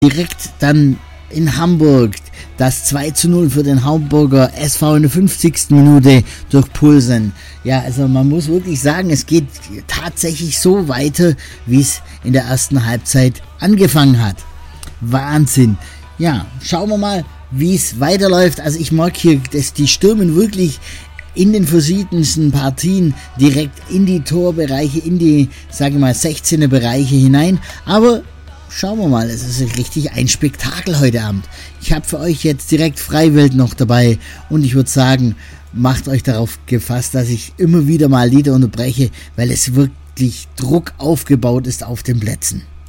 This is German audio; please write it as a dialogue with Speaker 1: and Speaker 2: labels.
Speaker 1: direkt dann in Hamburg das 2:0 für den Hamburger SV in der 50. Minute durch Poulsen. Ja, also man muss wirklich sagen, es geht tatsächlich so weiter, wie es in der ersten Halbzeit angefangen hat. Wahnsinn. Ja, schauen wir mal, wie es weiterläuft. Also ich mag hier, dass die stürmen wirklich in den verschiedensten Partien direkt in die Torbereiche, in die, sage ich mal, 16er Bereiche hinein. Aber schauen wir mal, es ist richtig ein Spektakel heute Abend. Ich habe für euch jetzt direkt Freiwild noch dabei und ich würde sagen, macht euch darauf gefasst, dass ich immer wieder mal Lieder unterbreche, weil es wirklich Druck aufgebaut ist auf den Plätzen.